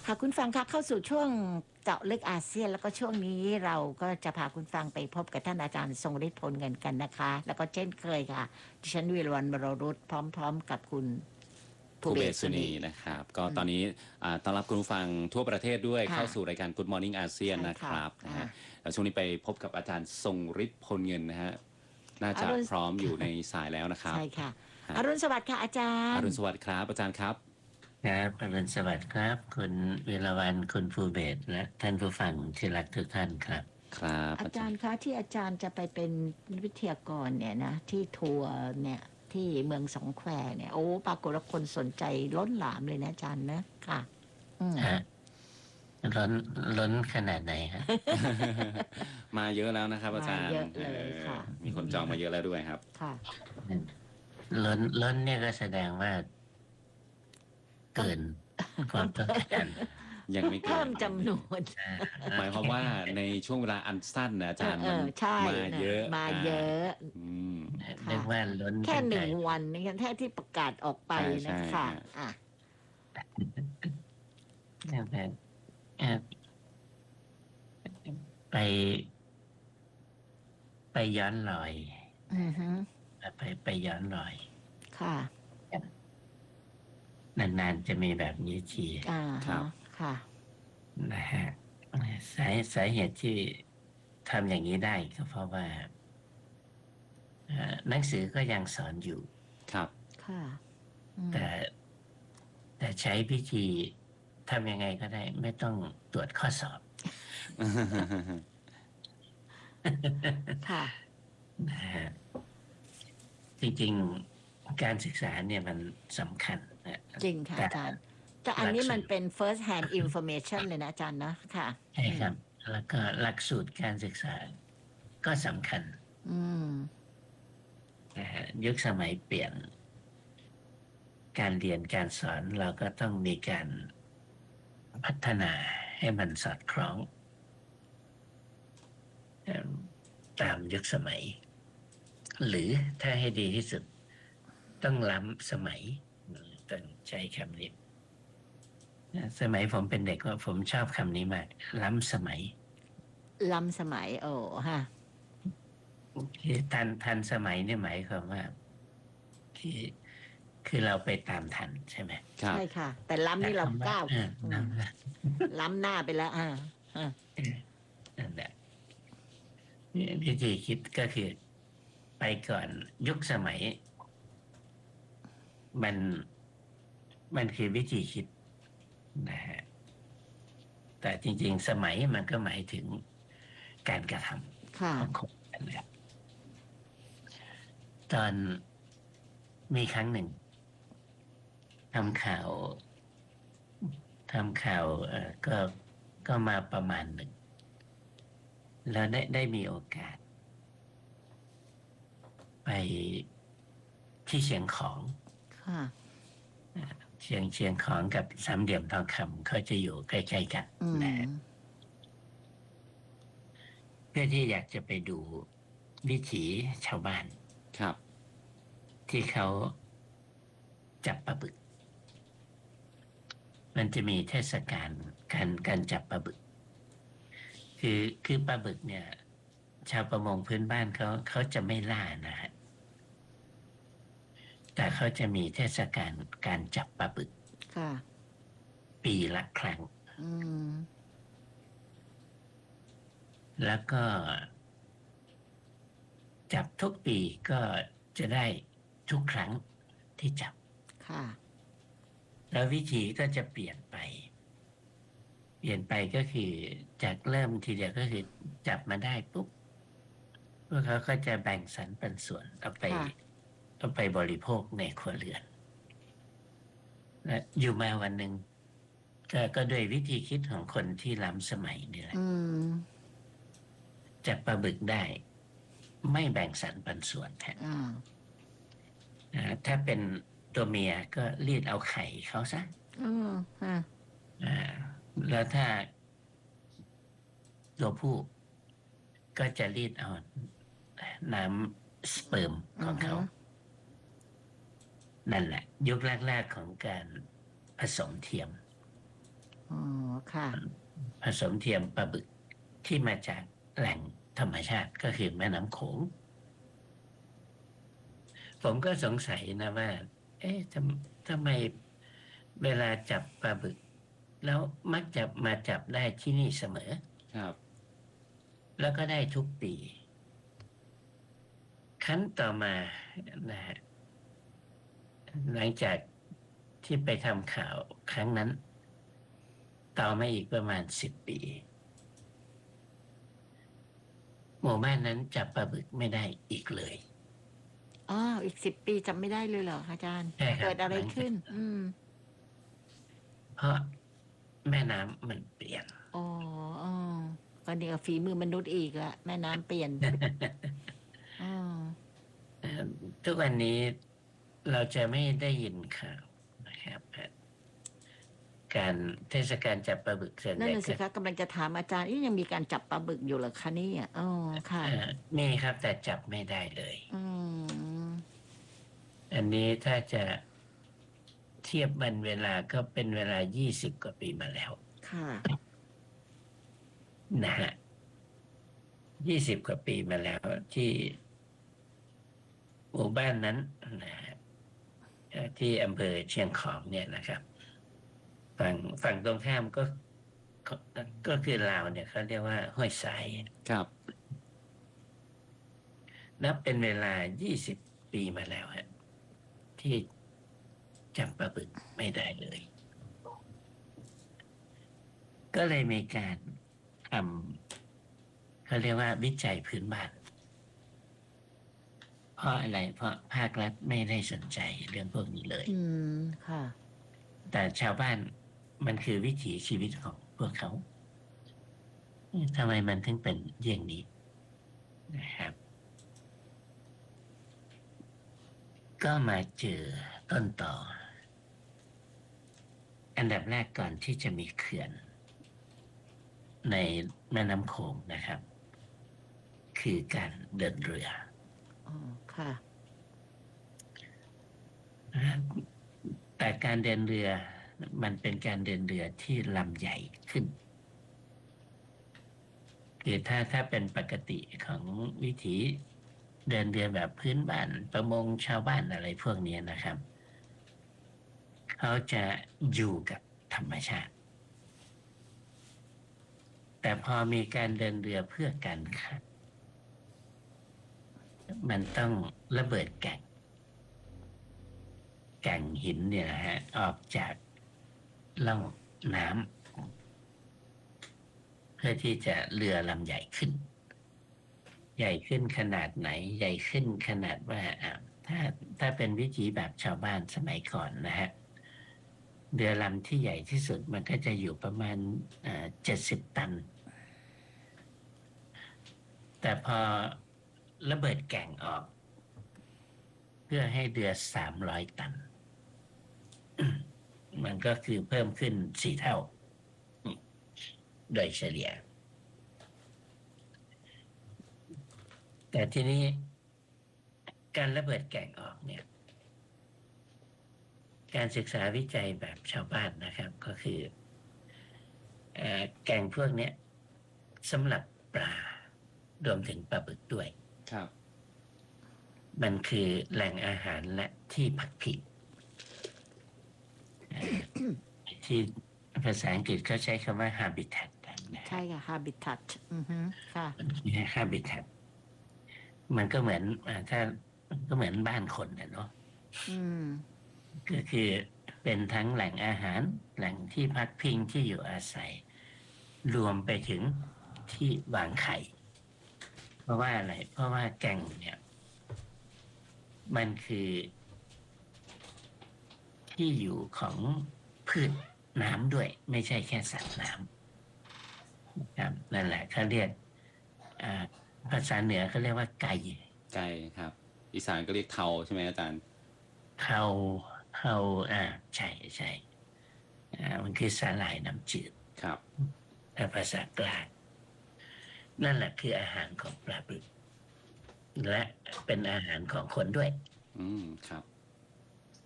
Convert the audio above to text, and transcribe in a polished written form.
ค่ะคุณฟังคะเข้าสู่ช่วงเจาะลึกอาเซียนแล้วก็ช่วงนี้เราก็จะพาคุณฟังไปพบกับท่านอาจารย์ทรงฤทธิ์พลเงินกันนะคะแล้วก็เช่นเคยค่ะดิฉันวิรวรรณวรรุตพร้อมๆกับคุณภูภูเบเบศสุนีศสุนีนะครับก็ตอนนี้ต้อนรับคุณผู้ฟังทั่วประเทศด้วยค่ะเข้าสู่รายการ Good Morning อาเซียนใช่ค่ะนะครับนะอ่าฮะแล้วช่วงนี้ไปพบกับอาจารย์ทรงฤทธิ์พลเงินนะฮะน่าจะอรุณพร้อมอยู่ในสายแล้วนะครับใช่ค่ะฮะอรุณสวัสดิ์ค่ะอาจารย์อรุณสวัสดิ์ครับอาจารย์ครับครับอรุณสวัสดิ์ครับคุณวิรวรรณคุณภูเบศรและท่านผู้ฟังที่รักทุกท่านครับครับอาอาจารย์จารย์คะที่อาจารย์จะไปเป็นวิทยากรเนี่ยนะที่ทัวร์เนี่ยที่เมืองสองแควเนี่ยโอ้ปรากฏว่าคนสนใจล้นหลามเลยนะอาจารย์นะค่ะฮะล้นล้นขนาดไหนฮะมาเยอะแล้วนะครับอามาจารย์เยอะเลยค่ะมีคนจองมาเยอะแล้วด้วยครับค่ะล้นเนี่ยก็แสดงว่าเกินความต้องการยังไม่เกิเพิ่มนจำนวนอ่าหมายความว่าในช่วงเวลาอันสั้นนะอาจารย์มันใช่มาเยอะมาเยอะอืมนึกว่าล้นแค่ตั้งหนึ่แต่งวันนี่แค่ที่ประกาศออกไปใช่นะใช่คะฮะอ่ะตั้งแต่เอ่อไปไปย้อนรอยอือฮึไปย้อนรอยค่ะนานๆจะมีแบบนี้ทีครัฮะบค่ะนะฮะสาเหตุที่ทำอย่างนี้ได้ก็เพราะว่าหนังสือก็ยังสอนอยู่ครับค่ะแต่แต่ใช้พิธีทำยังไงก็ได้ ไม่ต้องตรวจข้อสอบค่ะนะฮะจริงๆการศึกษาเนี่ยมันสำคัญนะจริงค่ะอาจารย์ แต่อันนี้มันเป็น first hand information เลยนะอาจารย์นะค่ะใช่ครับ แล้วก็หลักสูตรการศึกษาก็สำคัญอืมนะฮะยุคสมัยเปลี่ยน การเรียนการสอนเราก็ต้องมีการพัฒนาให้มันสอดคล้องตามยุคสมัย หรือถ้าให้ดีที่สุด ต้องล้ำสมัยต้องใช้คำนี้สมัยผมเป็นเด็กว่าผมชอบคำนี้มากล้ำสมัยล้ำสมัย โอ้ฮะคือทันสมัยเนี่ยหมายความว่าคือเราไปตามทันใช่ไหมครับใช่ค่ะ แต่ล้ำนี่เราก้าวล้ำล้ำหน้าไปแล้วนั่นแหละวิธีคิดก็คือไปก่อนยุคสมัย มันคือวิธีคิดนะฮะแต่จริงๆสมัยมันก็หมายถึงการกระทำค่ะของคนนั่นแหละตอนมีครั้งหนึ่งทำข่าวก็มาประมาณหนึ่ง แล้วได้มีโอกาส ไปที่เชียงของค่ะเชียงของกับสามเหลี่ยมทองคำเขาจะอยู่ใกล้ๆกันอืมนะเพื่อที่อยากจะไปดูวิถีชาวบ้านครับที่เขาจับปลาบึก มันจะมีเทศกาลการจับปลาบึก คือปลาบึกเนี่ย ชาวประมงพื้นบ้านเขาจะไม่ล่านะฮะแต่เขาจะมีเทศกาลการจับปลาบึกค่ะปีละครั้งอืมแล้วก็จับทุกปีก็จะได้ทุกครั้งที่จับค่ะแล้ววิธีก็จะเปลี่ยนไป ก็คือจากเริ่มทีเดียวก็คือจับมาได้ปุ๊บพวกเขาก็จะแบ่งสรรปันส่วนเอาไปบริโภคในครัวเรือนและอยู่มาวันหนึ่งก็ด้วยวิธีคิดของคนที่ล้ำสมัยนี่แหละอืมจับปลาบึกได้ ไม่แบ่งสรรปันส่วนแทน ถ้าเป็นตัวเมียก็รีดเอาไข่เขาซะอืมฮะแล้วถ้าตัวผู้ก็จะรีดเอาน้ำสเปิร์มของเขา นั่นแหละ ยุคแรกๆของการผสมเทียมอ๋อค่ะผสมเทียมปลาบึกที่มาจากแหล่งธรรมชาติก็คือแม่น้ำโขงผมก็สงสัยนะว่า เอ๊ะทำไมเวลาจับปลาบึก แล้วมักจะมาจับได้ที่นี่เสมอครับแล้วก็ได้ทุกปีครั้นต่อมานะฮะหลังจากที่ไปทำข่าวครั้งนั้น ต่อมาอีกประมาณ10 ปี หมู่บ้านนั้นจับปลาบึกไม่ได้อีกเลยอ๋อ อีก10 ปีจำไม่ได้เลยเหรอคะอาจารย์ใช่ครับเกิดอะไรขึ้นเพราะแม่น้ำมันเปลี่ยนอ๋ออ๋อก็เดี๋ยวฝีมือมนุษย์อีกอะแม่น้ำเปลี่ยน อ๋อทุกวันนี้เราจะไม่ได้ยินข่าวนะครับการเทศกาลจับปลาบึกส่วนใหนั่นญ่น่ะสิคะกำลังจะถามอาจารย์ยังมีการจับปลาบึกอยู่เหรอคะเนี่ยอ๋อค่ะมีครับแต่จับไม่ได้เลยอืมอันนี้ถ้าจะเทียบวันเวลาก็เป็นเวลา20 กว่าปีมาแล้วค่ะนะฮะ20 กว่าปีมาแล้วที่หมู่บ้านนั้นนะฮะที่อำเภอเชียงของเนี่ยนะครับฝั่งตรงข้ามก็คือลาวเนี่ยเขาเรียกว่าห้วยทรายครับนับเป็นเวลา20 ปีมาแล้วฮะที่จับปลาบึกไม่ได้เลย ก็เลยมีการทำเขาเรียกว่าวิจัยพื้นบ้าน เพราะอะไร เพราะภาครัฐไม่ได้สนใจเรื่องพวกนี้เลยอืม ค่ะแต่ชาวบ้านมันคือวิถีชีวิตของพวกเขาทำไมมันถึงเป็นอย่างนี้นะครับ ก็มาเจอต้นต่อ อันดับแรกก่อนที่จะมีเขื่อนในแม่น้ำโขงนะครับ คือการเดินเรืออ๋อ ค่ะแต่การเดินเรือมันเป็นการเดินเรือที่ลำใหญ่ขึ้น คือถ้าเป็นปกติของวิถีเดินเรือแบบพื้นบ้านประมงชาวบ้านอะไรพวกนี้นะครับ เขาจะอยู่กับธรรมชาติ แต่พอมีการเดินเรือเพื่อการค้ามันต้องระเบิดแก่งหินเนี่ยนะฮะออกจากล่องน้ำเพื่อที่จะเรือลำใหญ่ขึ้น ใหญ่ขึ้นขนาดไหน ใหญ่ขึ้นขนาดว่าถ้าเป็นวิถีแบบชาวบ้านสมัยก่อนนะฮะเรือลำที่ใหญ่ที่สุดมันก็จะอยู่ประมาณ70 ตัน แต่พอระเบิดแก่งออก เพื่อให้เรือ300 ตัน มันก็คือเพิ่มขึ้น4 เท่า โดยเฉลี่ย แต่ทีนี้การระเบิดแก่งออกเนี่ย การศึกษาวิจัยแบบชาวบ้านนะครับ ก็คือแก่งพวกนี้สำหรับปลารวมถึงปลาบึกด้วยครับมันคือแหล่งอาหารและที่พักพิงที่ภาษาอังกฤษเขาใช้คำว่า habitat นะใช่ค่ะ habitat อือฮึค่ะ habitat มันก็เหมือนก็เหมือนบ้านคนนะเนาะอืมก็คือเป็นทั้งแหล่งอาหารแหล่งที่พักพิงที่อยู่อาศัย รวมไปถึงที่วางไข่ เพราะว่าอะไร เพราะว่าแก่งเนี่ย มันคือที่อยู่ของพืชน้ำด้วย ไม่ใช่แค่สัตว์น้ำนะครับนั่นแหละเขาเรียกภาษาเหนือเขาเรียกว่าไก่ไก่ครับ อีสานก็เรียกเทาใช่ไหมอาจารย์เทาใช่มันคือสาหร่ายน้ำจืดครับภาษากลางนั่นแหละคืออาหารของปลาบึกและเป็นอาหารของคนด้วยครับ